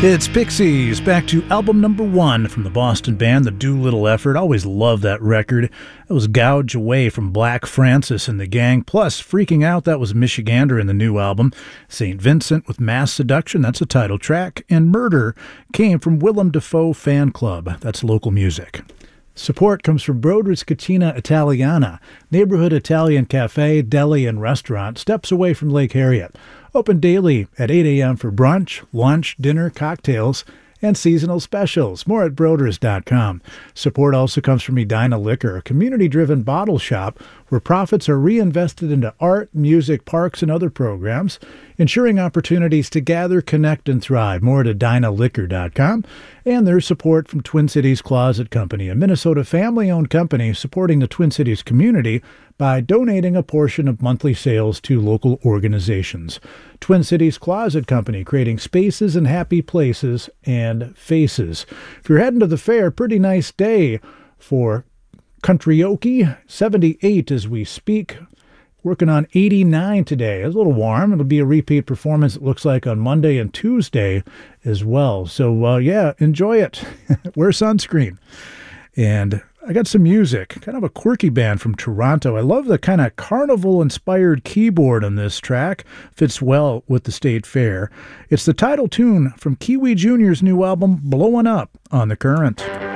It's Pixies, back to album number 1 from the Boston band, The Doolittle Effort. Always love that record. That was Gouge Away from Black Francis and the Gang. Plus, Freaking Out, that was Michigander in the new album. St. Vincent with Mass Seduction, that's a title track. And Murder came from Willem Dafoe Fan Club. That's local music. Support comes from Broderick's Cucina Italiana, neighborhood Italian cafe, deli, and restaurant, steps away from Lake Harriet. Open daily at 8 a.m. for brunch, lunch, dinner, cocktails, and seasonal specials. More at Broders.com. Support also comes from Edina Liquor, a community-driven bottle shop where profits are reinvested into art, music, parks, and other programs, ensuring opportunities to gather, connect, and thrive. More at EdinaLiquor.com. And there's support from Twin Cities Closet Company, a Minnesota family-owned company supporting the Twin Cities community by donating a portion of monthly sales to local organizations. Twin Cities Closet Company, creating spaces and happy places and faces. If you're heading to the fair, pretty nice day for Country-oke, 78 as we speak. Working on 89 today. It's a little warm. It'll be a repeat performance, it looks like, on Monday and Tuesday as well. So, enjoy it. Wear sunscreen. And I got some music, kind of a quirky band from Toronto. I love the kind of carnival-inspired keyboard on this track. Fits well with the state fair. It's the title tune from Kiwi Jr.'s new album, Blowin' Up, on The Current.